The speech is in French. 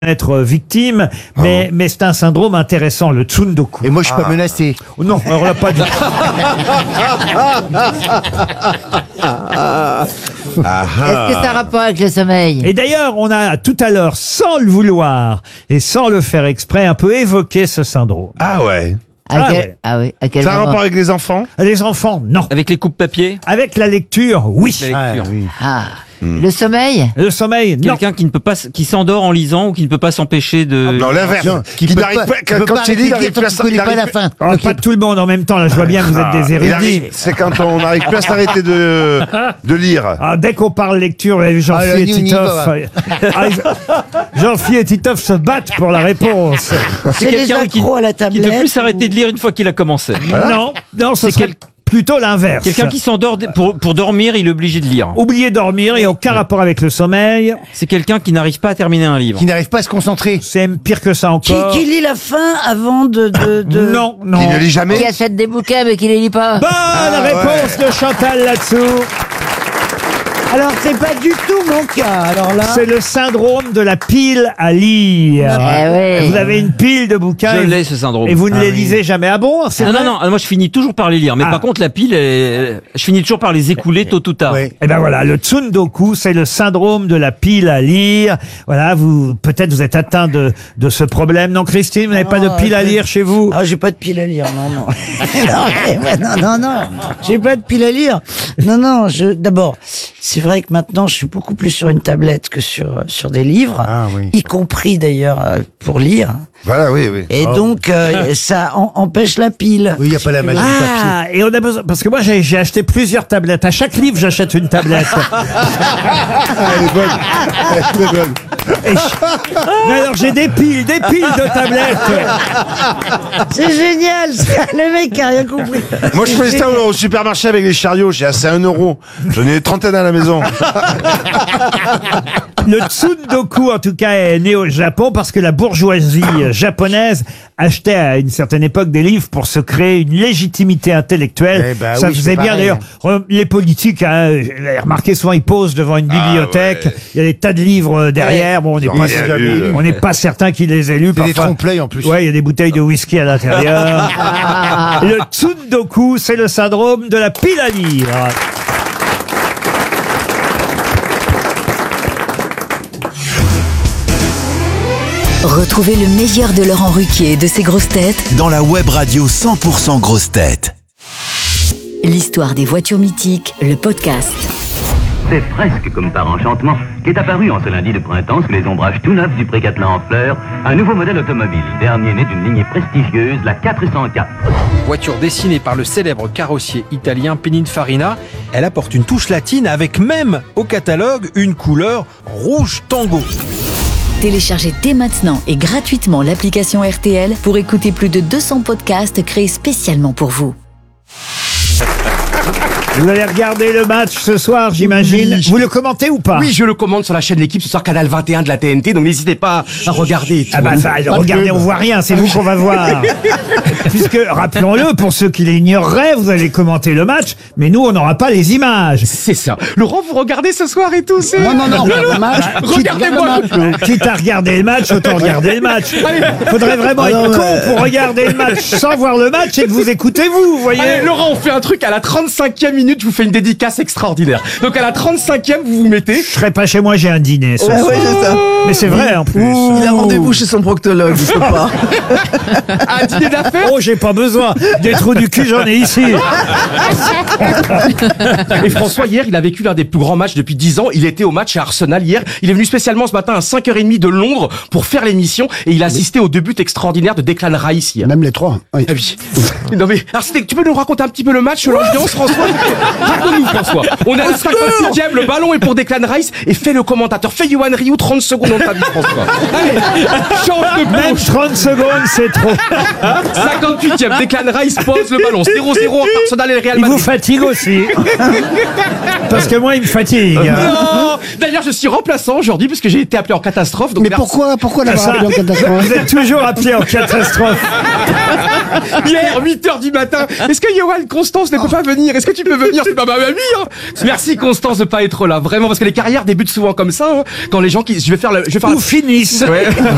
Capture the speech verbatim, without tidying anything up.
être victime, mais, mais c'est un syndrome intéressant, le tsundoku. Et moi, je suis pas menacé. Oh non, alors là, pas du tout. Est-ce que ça a rapport avec le sommeil? Et d'ailleurs, on a tout à l'heure, sans le vouloir et sans le faire exprès, un peu évoqué ce syndrome. Ah ouais. À Ah quel... ouais. ah oui, à quel Ça a un moment? rapport avec les enfants? Les enfants, non. Avec les coupes papier? Avec la lecture, oui. Ah, lecture. oui. Ah, le sommeil? Le sommeil, non. Quelqu'un qui ne peut pas, s- qui s'endort en lisant ou qui ne peut pas s'empêcher de. Non, l'inverse. Non, Qui peut n'arrive pas- pas, il quand peut quand pas il lit, il arrêter n'arrive de plus à dire tant qu'il s'arrêter. connaît pas la fin. Oh, pas tout le monde en même temps, là, je vois bien que vous êtes des érudits. C'est quand on n'arrive plus à s'arrêter de, de lire. Ah, dès qu'on parle lecture, vous avez vu, Jean-Phi Ah, et là, ni- ni Titoff. va. Ah, ils- Jean-Phi et Titoff se battent pour la réponse. C'est les quelqu'un qui, accros à la qui ne tablette. peut plus s'arrêter de lire une fois qu'il a commencé. Non, non, ce C'est serait quel- plutôt l'inverse. Quelqu'un qui s'endort d- pour, pour dormir, il est obligé de lire. Oubliez dormir et aucun rapport avec le sommeil. C'est quelqu'un qui n'arrive pas à terminer un livre. Qui n'arrive pas à se concentrer. C'est même pire que ça Qui, encore. qui lit la fin avant de... de, de... Non, non. Qui ne lit Qui jamais. achète des bouquins mais qui les lit pas? Bonne réponse de Chantal là-dessous. Alors, c'est pas du tout mon cas. Alors là... C'est le syndrome de la pile à lire. Eh ouais. Vous avez une pile de bouquins Je et, l'ai, ce syndrome. et vous ne Ah les oui. lisez jamais. Ah bon, c'est Ah non, vrai. non, moi je finis toujours par les lire. Mais Ah. par contre, la pile, elle- je finis toujours par les écouler tôt ou tard. Ouais. Eh ben voilà, le tsundoku, c'est le syndrome de la pile à lire. Voilà, vous peut-être vous êtes atteint de de ce problème. Non, Christine, vous n'avez pas de Non, pile à je- lire chez vous? Ah, j'ai pas de pile à lire, non, non. non, mais ouais, non, non, non. J'ai pas de pile à lire. Non, non, je, d'abord, c'est vrai que maintenant, je suis beaucoup plus sur une tablette que sur, sur des livres. Ah, oui. Y compris d'ailleurs euh, pour lire. Voilà, oui, oui. Et donc, euh, ça en- empêche la pile. Oui, il n'y a pas la magie du papier. Ah, et on a besoin, parce que moi j'ai j'ai acheté plusieurs tablettes. À chaque livre, j'achète une tablette. Elle est bonne. Elle est bonne. Et je- Mais alors j'ai des piles, des piles de tablettes. C'est génial, ça. Le mec a rien compris. Moi, je fais ça au, au supermarché avec les chariots. J'ai assez un euro. J'en ai une trentaine à la maison. Le tsundoku, en tout cas, est né au Japon parce que la bourgeoisie japonaise achetait à une certaine époque des livres pour se créer une légitimité intellectuelle. Eh ben Ça oui, faisait c'est bien pareil. d'ailleurs. Re- Les politiques, hein, vous avez remarqué souvent, ils posent devant une bibliothèque. ouais. Il y a des tas de livres euh, derrière. Bon, on n'est Ils ont pas, rien lu, on n'est pas certain qu'ils les aient lus. C'est des Parfois- trompe-l'œil en plus. Ouais, il y a des bouteilles de whisky à l'intérieur. Le tsundoku, c'est le syndrome de la pile à lire. Retrouvez le meilleur de Laurent Ruquier et de ses grosses têtes dans la web radio cent pour cent grosses têtes. l'histoire des voitures mythiques, le podcast. C'est presque comme par enchantement qu'est apparu en ce lundi de printemps sous les ombrages tout neufs du Pré-Catelan en fleurs un nouveau modèle automobile, dernier né d'une lignée prestigieuse, la quatre cent quatre. Voiture dessinée par le célèbre carrossier italien Pininfarina, elle apporte une touche latine avec même au catalogue une couleur rouge tango. Téléchargez dès maintenant et gratuitement l'application R T L pour écouter plus de deux cents podcasts créés spécialement pour vous. Vous allez regarder le match ce soir, j'imagine. Oui. Vous le commentez ou pas? Oui, je le commande sur la chaîne L'équipe ce soir, canal vingt et un de la T N T, donc n'hésitez pas à regarder. Ah bah ça, regardez, on voit rien, c'est vous qu'on va voir. Puisque, rappelons-le, pour ceux qui l'ignoreraient, vous allez commenter le match, mais nous, on n'aura pas les images. C'est ça. Laurent, vous regardez ce soir et tout, c'est... Non, non, non, regarde le match. Regardez-moi. Quitte à regarder le match, autant regarder le match. Faudrait vraiment Ah non, être con mais- pour regarder le match sans voir le match et que vous écoutez vous, vous voyez. Allez, Laurent, on fait un truc à la trente-cinquième minute, je vous fais une dédicace extraordinaire. Donc à la trente-cinquième, vous vous mettez... Je serai pas chez moi, j'ai un dîner ce Ah soir. ouais, c'est ça. Mais c'est vrai en plus. Il a rendez-vous chez son proctologue, il peut pas. Un dîner d'affaires. Oh, j'ai pas besoin. Des trous du cul, j'en ai ici. Et François, hier, il a vécu l'un des plus grands matchs depuis dix ans. Il était au match à Arsenal hier. Il est venu spécialement ce matin à cinq heures trente de Londres pour faire l'émission et il a assisté au début extraordinaire de Declan Rice hier. Même les trois. Oui. Ah oui. Non mais, alors c'était- tu peux nous raconter un petit peu le match, l'ambiance, François? Raconte-nous, François. On est à la cinquante-huitième, le ballon est pour Declan Rice et fais le commentateur. Fais Yohan Ryu, trente secondes, on t'a dit, François. Allez, change de Même planche. trente secondes, c'est trop. cinquante-huitième, Declan Rice pose le ballon. zéro zéro entre Arsenal et le Real Il vous Madrid. fatigue aussi. Parce que moi, il me fatigue. Non. D'ailleurs, je suis remplaçant aujourd'hui parce que j'ai été appelé en catastrophe. Donc Mais merci. pourquoi, pourquoi l'avoir Ça, appelé en catastrophe? vous êtes toujours appelé en catastrophe. Hier, huit heures du matin. Est-ce que Johan Constance ne peut pas venir? Est-ce que tu peux venir? C'est pas ma mamie, hein. Merci Constance de pas être là, vraiment, parce que les carrières débutent souvent comme ça, hein. Quand les gens qui, je vais faire le, je vais faire Ou la- finissent. Ouais.